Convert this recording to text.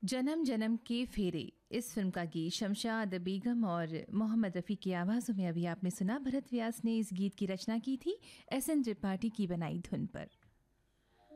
जन्म जन्म के फेरे, इस फिल्म का गीत शमशाद बेगम और मोहम्मद रफ़ी की आवाज़ों में अभी आपने सुना। भरत व्यास ने इस गीत की रचना की थी, एस एन त्रिपाठी की बनाई धुन पर।